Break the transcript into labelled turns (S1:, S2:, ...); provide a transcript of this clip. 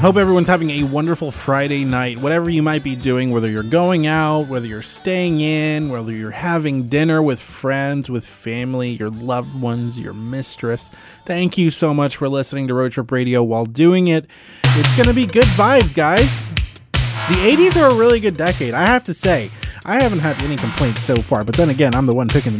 S1: Hope everyone's having a wonderful Friday night. Whatever you might be doing, whether you're going out, whether you're staying in, whether you're having dinner with friends, with family, your loved ones, your mistress. Thank you so much for listening to Road Trip Radio while doing it. It's going to be good vibes, guys. The 80s are a really good decade, I have to say. I haven't had any complaints so far, but then again, I'm the one picking the